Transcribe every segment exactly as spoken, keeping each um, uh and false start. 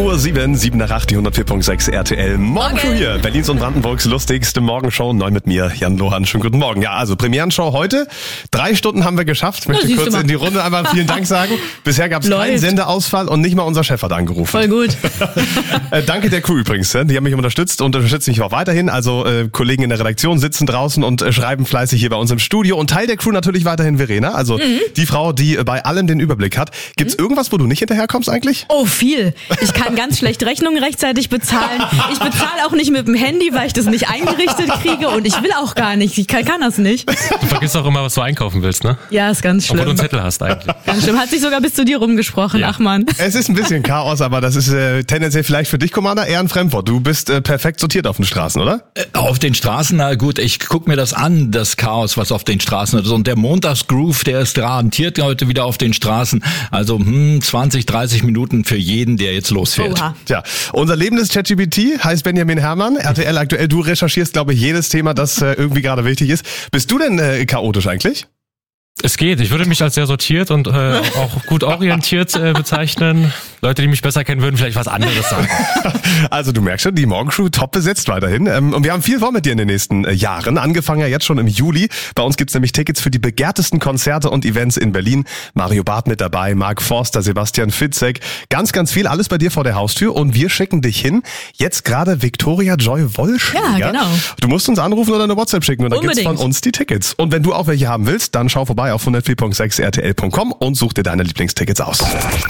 Uhr sieben, sieben nach acht, die hundertvier Komma sechs R T L. Morgenshow Morgen. hier, Berlins und Brandenburgs lustigste Morgenshow. Neu mit mir, Jan Lohan. Schönen guten Morgen. Ja, also Premierenshow heute. Drei Stunden haben wir geschafft. Möchte Na, kurz mal. in die Runde einmal vielen Dank sagen. Bisher gab es keinen Läuft. Sendeausfall und nicht mal unser Chef hat angerufen. Voll gut. äh, danke der Crew übrigens. Die haben mich unterstützt und unterstützen mich auch weiterhin. Also äh, Kollegen in der Redaktion sitzen draußen und äh, schreiben fleißig hier bei uns im Studio. Und Teil der Crew natürlich weiterhin Verena. Also mhm. die Frau, die äh, bei allem den Überblick hat. Gibt's mhm. irgendwas, wo du nicht hinterherkommst eigentlich? Oh, viel. Ich kann ganz schlecht Rechnungen rechtzeitig bezahlen. Ich bezahle auch nicht mit dem Handy, weil ich das nicht eingerichtet kriege. Und ich will auch gar nicht. Ich kann, kann das nicht. Du vergisst auch immer, was du einkaufen willst, ne? Ja, ist ganz schlimm. Obwohl du einen Zettel hast eigentlich. Ganz schlimm. Hat sich sogar bis zu dir rumgesprochen. Ja. Ach man. Es ist ein bisschen Chaos, aber das ist äh, tendenziell vielleicht für dich, Commander, eher ein Fremdwort. Du bist äh, perfekt sortiert auf den Straßen, oder? Auf den Straßen, na gut, ich guck mir das an, das Chaos, was auf den Straßen ist. Und der Montagsgroove, der ist garantiert heute wieder auf den Straßen. Also hm, zwanzig, dreißig Minuten für jeden, der jetzt losfährt. Oha. Tja, unser lebendes ChatGPT heißt Benjamin Herrmann. R T L aktuell, du recherchierst, glaube ich, jedes Thema, das äh, irgendwie gerade wichtig ist. Bist du denn äh, chaotisch eigentlich? Es geht. Ich würde mich als sehr sortiert und äh, auch gut orientiert äh, bezeichnen. Leute, die mich besser kennen, würden vielleicht was anderes sagen. Also du merkst schon, die Morgenshow top besetzt weiterhin. Ähm, und wir haben viel vor mit dir in den nächsten äh, Jahren. Angefangen ja jetzt schon im Juli. Bei uns gibt's nämlich Tickets für die begehrtesten Konzerte und Events in Berlin. Mario Barth mit dabei, Mark Forster, Sebastian Fitzek. Ganz, ganz viel. Alles bei dir vor der Haustür. Und wir schicken dich hin. Jetzt gerade Victoria Joy Wollschläger. Ja, genau. Du musst uns anrufen oder eine WhatsApp schicken und dann Unbedingt. gibt's von uns die Tickets. Und wenn du auch welche haben willst, dann schau vorbei auf hundertvier Komma sechs R T L Punkt com und such dir deine Lieblingstickets aus.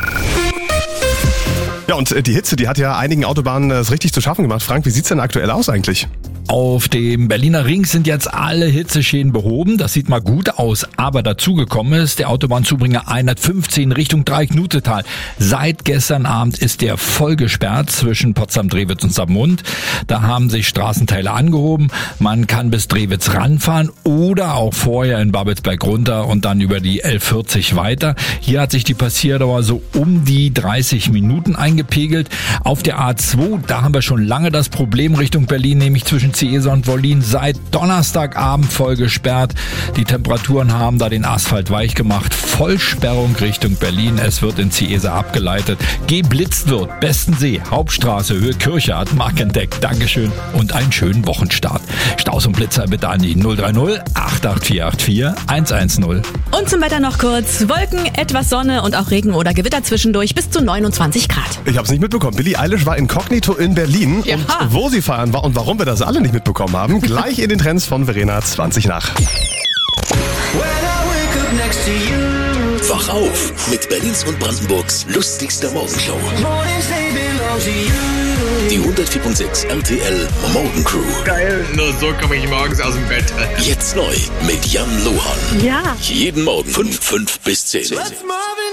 Ja, und die Hitze, die hat ja einigen Autobahnen es richtig zu schaffen gemacht. Frank, wie sieht's denn aktuell aus eigentlich? Auf dem Berliner Ring sind jetzt alle Hitzeschäden behoben. Das sieht mal gut aus. Aber dazugekommen ist der Autobahnzubringer hundertfünfzehn Richtung Dreiecknutetal. Seit gestern Abend ist der voll gesperrt zwischen Potsdam-Drewitz und Saarmund. Da haben sich Straßenteile angehoben. Man kann bis Drewitz ranfahren oder auch vorher in Babelsberg runter und dann über die L vierzig weiter. Hier hat sich die Passierdauer so um die dreißig Minuten eingepegelt. Auf der A zwei, da haben wir schon lange das Problem Richtung Berlin, nämlich zwischen Ciesa und Wollin seit Donnerstagabend voll gesperrt. Die Temperaturen haben da den Asphalt weich gemacht. Vollsperrung Richtung Berlin. Es wird in Ciesa abgeleitet. Geblitzt wird. Bestensee, Hauptstraße, Höhe Kirchhardt, Markendeck. Dankeschön und einen schönen Wochenstart. Staus und Blitzer bitte an die null drei null acht acht vier acht vier eins eins null. Und zum Wetter noch kurz. Wolken, etwas Sonne und auch Regen oder Gewitter zwischendurch bis zu neunundzwanzig Grad. Ich habe es nicht mitbekommen. Billie Eilish war inkognito in Berlin. Ja. Und wo sie feiern war und warum wir das alle nicht mitbekommen haben, gleich in den Trends von Verena zwanzig nach. Wach auf mit Berlins und Brandenburgs lustigster Morgenshow. Die hundertvier Komma sechs R T L Morgencrew. Geil. Nur so komme ich morgens aus dem Bett. Jetzt neu mit Jan Lohan. Ja. Jeden Morgen fünf, fünf bis zehn.